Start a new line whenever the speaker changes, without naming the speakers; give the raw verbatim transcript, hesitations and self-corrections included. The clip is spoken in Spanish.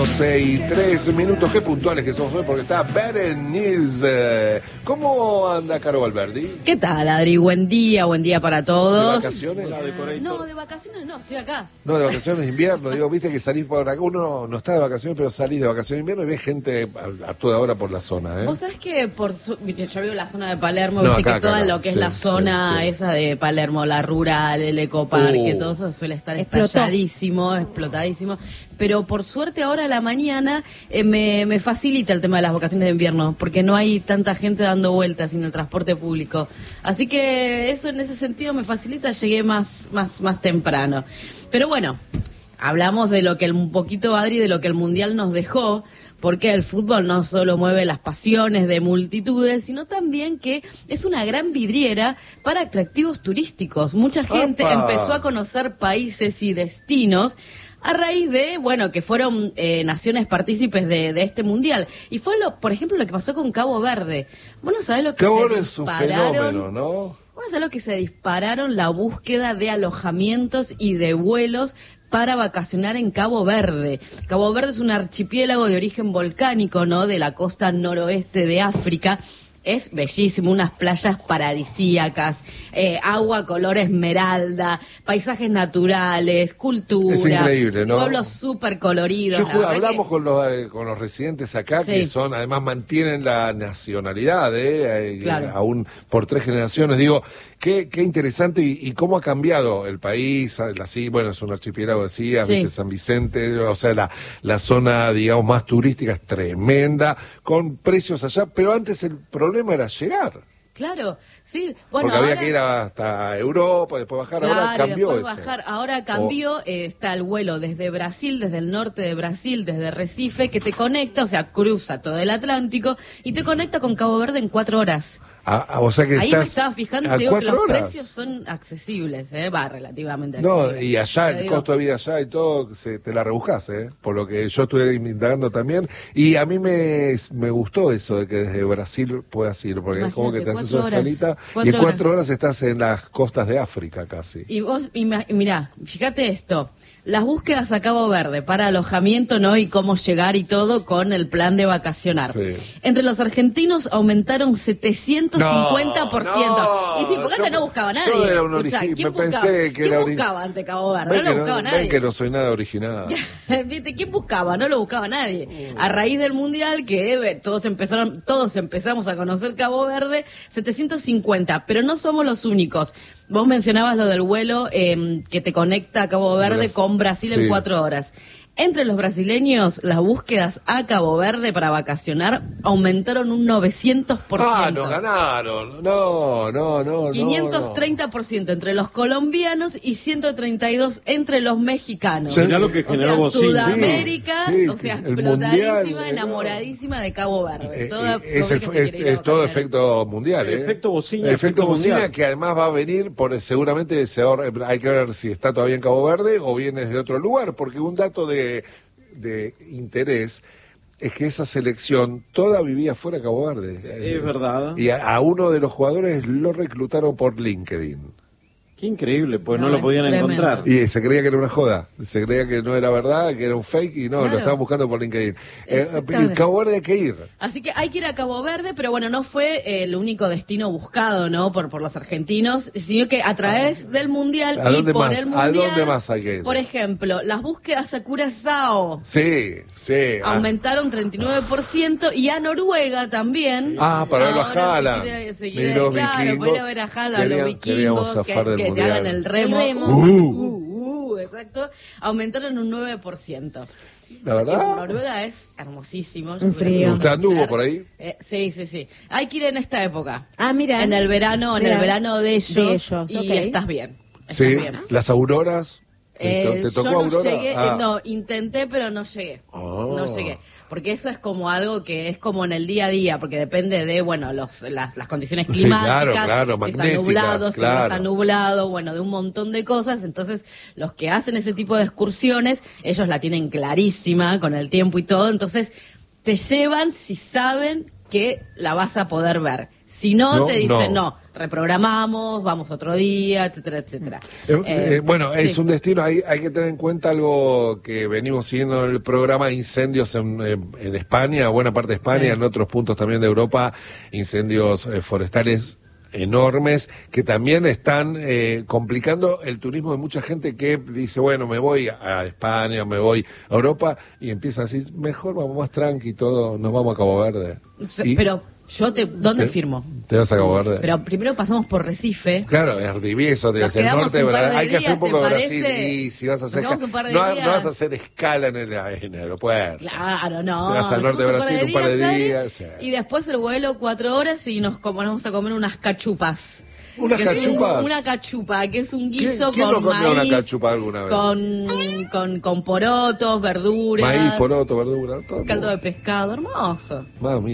doce y tres minutos, qué puntuales que somos hoy porque está Berenice. ¿Cómo anda Caro Valverdi?
¿Qué tal, Adri? Buen día, buen día para todos.
¿De vacaciones?
No, de vacaciones no, estoy acá.
No, de vacaciones de invierno, digo, viste que salís por acá, uno no está de vacaciones, pero salís de vacaciones de invierno y ves gente a, a toda hora por la zona, ¿eh?
Vos sabés que por su... yo vivo la zona de Palermo,
No,
viste
acá,
que toda
acá,
lo que
sí,
es la
sí,
zona
sí.
esa de Palermo, la rural, el ecoparque,
Uh.
todo eso suele estar
Explotó.
estalladísimo, explotadísimo. Pero por suerte ahora a la mañana eh, me, me facilita el tema de las vacaciones de invierno, porque no hay tanta gente dando vueltas en el transporte público. Así que eso en ese sentido me facilita, llegué más, más, más temprano. Pero bueno, hablamos de lo que el, un poquito, Adri, de lo que el Mundial nos dejó, porque el fútbol no solo mueve las pasiones de multitudes, sino también que es una gran vidriera para atractivos turísticos. Mucha gente
¡Opa!
empezó a conocer países y destinos a raíz de, bueno, que fueron eh, naciones partícipes de, de este mundial. Y fue, lo, por ejemplo, lo que pasó con Cabo Verde. Vos no sabés lo que
Cabo
se
Verde es un
dispararon.
fenómeno, ¿no?
Vos no sabés lo que se dispararon la búsqueda de alojamientos y de vuelos para vacacionar en Cabo Verde. Cabo Verde es un archipiélago de origen volcánico, ¿no? De la costa noroeste de África. Es bellísimo, unas playas paradisíacas, eh, agua color esmeralda, paisajes naturales, cultura.
Es increíble, ¿no?
Pueblos súper coloridos.
Yo
la
ju-
verdad
hablamos
que-
con los eh, con los residentes acá
Sí.
que son, además mantienen la nacionalidad, eh, eh,
Claro.
aún por tres generaciones. Digo, qué, qué interesante y, y cómo ha cambiado el país. Así, bueno, es un archipiélago, decías,
Sí.
viste, San Vicente, o sea, la, la zona, digamos, más turística es tremenda, con precios allá, pero antes el problema era llegar.
Claro, sí. Bueno,
porque había
ahora-
que ir hasta Europa, después bajar,
Claro,
ahora
y
cambió
después
eso.
bajar. Ahora cambió, eh, está el vuelo desde Brasil, desde el norte de Brasil, desde Recife, que te conecta, o sea, cruza todo el Atlántico y te conecta con Cabo Verde en cuatro horas.
Ah, ah, o sea que
Ahí
estás
me estaba fijando,
a
te digo que
cuatro
los
horas.
precios son accesibles, ¿eh? Va, relativamente
No,
accesibles.
y allá
Te
el
digo,
costo de vida allá y todo, se, te la rebuscás, ¿eh? Por lo que yo estuve indagando también. Y a mí me, me gustó eso de que desde Brasil puedas ir, porque es como que te
Imagínate,
haces
cuatro
una
horas,
escalita y
cuatro
en cuatro
horas.
horas estás en las costas de África casi.
Y vos, ima- mirá, fíjate esto, las búsquedas a Cabo Verde para alojamiento, ¿no? Y cómo llegar y todo con el plan de vacacionar.
Sí.
Entre los argentinos aumentaron setecientos cincuenta por ciento.
No,
y sí, porque
yo-
antes no buscaba nadie.
yo era un
Escuchá,
origi-
¿quién
me
buscaba,
pensé que
¿quién
era ori-
buscaba ante Cabo Verde?
Ven
No
que
lo buscaba
no,
nadie.
ven que no soy nada original.
¿Viste? ¿Quién buscaba? No lo buscaba nadie. A raíz del mundial que eh, todos empezaron, todos empezamos a conocer Cabo Verde, setecientos cincuenta, pero no somos los únicos. Vos mencionabas lo del vuelo eh, que te conecta a Cabo Verde
Brasil.
con Brasil en
Sí.
cuatro horas. Entre los brasileños, las búsquedas a Cabo Verde para vacacionar aumentaron un novecientos por ciento.
Ah, nos ganaron. No, no, no. no,
quinientos treinta por ciento entre los colombianos y ciento treinta y dos entre los mexicanos.
Sí.
Mirá lo que
O
generó
sea,
Bocín.
Sudamérica,
Sí, sí,
o sea,
el
explotadísima,
mundial,
enamoradísima de Cabo Verde.
Eh,
Toda-
eh, es,
sobre
el-
que se
es-
quiere ir a
es todo
vacacionar.
efecto mundial, ¿eh?
Efecto bocina,
Efecto
efecto
bocina
mundial.
que además va a venir, por seguramente se ahorra- hay que ver si está todavía en Cabo Verde o viene de otro lugar, porque un dato de, de interés es que esa selección toda vivía fuera de Cabo Verde.
Es verdad.
Y a, a uno de los jugadores lo reclutaron por LinkedIn.
Qué increíble, pues no,
No,
lo
es
podían
tremendo.
encontrar.
Y se creía que era una joda, se creía que no era verdad, que era un fake y no,
Claro.
lo estaban buscando por LinkedIn. Eh,
Exactamente.
Cabo Verde hay que ir.
Así que hay que ir a Cabo Verde, pero bueno, no fue el único destino buscado, ¿no? Por, por los argentinos, sino que a través del Mundial
¿A
y
dónde
por
más?
el
¿A
Mundial.
dónde más hay que ir?
Por ejemplo, las búsquedas a Curazao
Sí, sí. ah.
aumentaron treinta y nueve por ciento y a Noruega también.
Ah, para verlo a
Ahora,
Haaland.
si quiere- si
Y
quiere-
los
claro,
vikingos.
para ir a ver a Haaland, los
Querían-
vikingos,
queríamos
que,
zafar del
que te
mundial.
hagan el remo.
El remo.
Uh, uh, uh, exacto. Aumentaron un nueve por ciento.
¿La verdad?
Noruega es hermosísimo. yo
Un
tuve la
frío.
suerte
¿Usted
de
anduvo
conocer.
por ahí?
Eh, sí, sí, sí. Hay que ir en esta época.
Ah, mira.
En el verano, en
Mira.
el verano de ellos.
De ellos,
y
ok.
estás bien. Estás
Sí,
bien.
las auroras. ¿Te,
Eh,
te tocó
yo no
aurora?
llegué, eh,
Ah.
no, intenté, pero no llegué.
Oh.
No llegué. Porque eso es como algo que es como en el día a día, porque depende de, bueno, los, las, las condiciones
Sí,
climáticas,
claro, claro,
si está
magnéticas,
nublado, si no
claro.
está nublado, bueno, de un montón de cosas. Entonces, los que hacen ese tipo de excursiones, ellos la tienen clarísima con el tiempo y todo. Entonces, te llevan si saben que la vas a poder ver. Si no,
No,
te dicen
no.
no. reprogramamos, vamos otro día, etcétera, etcétera.
Eh,
Eh,
eh, bueno, es
sí.
un destino, hay, hay que tener en cuenta algo que venimos siguiendo en el programa, incendios en, en, en España, buena parte de España,
Sí.
en otros puntos también de Europa, incendios eh, forestales enormes que también están eh, complicando el turismo de mucha gente que dice, bueno, me voy a España, me voy a Europa, y empieza así, mejor vamos más tranqui, todo, nos vamos a Cabo Verde. Y
Pero yo te, ¿dónde
te-
firmo?
Te vas a Cabo Verde.
Pero primero pasamos por Recife.
Claro, es divieso,
Nos
el
quedamos
norte de
un par
Brasil.
de
Hay que hacer un
días,
poco de
¿te
Brasil
parece?
y si vas a hacer
Nos quedamos un par de
no, no
días.
vas a hacer escala en el, en el aeropuerto.
Claro, no.
Te vas al norte de
Estamos
Brasil un par de
ahí,
días. sí.
Y después el vuelo cuatro horas y nos como- nos vamos a comer unas cachupas.
¿Unas
Que es un-
cachupas?
una cachupa, que es un
¿Quién-
guiso
quién
con
no comió
maíz.
una cachupa alguna vez?
Con, con, con porotos, verduras.
Maíz, poroto, verdura, todo.
Caldo de pescado, hermoso.
Mami.